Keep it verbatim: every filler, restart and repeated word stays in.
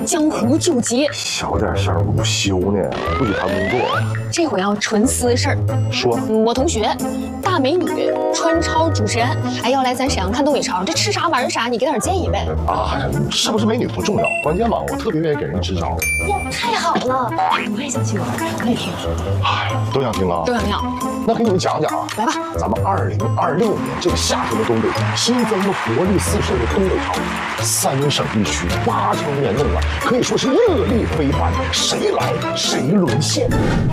江湖救急。 小点声，我不羞呢，不许谈工作。 这回要纯私事儿。 说， 我同学，大美女，川超主持人，哎，要来咱沈阳看东北超，这吃啥玩啥，你给点建议呗。 啊，是不是美女不重要，关键吧，我特别愿意给人支招。 哇，太好了，我也想听，我也听。 哎，都想听啊？ 都想听。 那给你们讲讲啊， 来吧。 咱们二零二六年这个夏天的东北新增了活力四射的东北超，三省一区八城联动啊，可以说是热力非凡，谁来谁沦陷。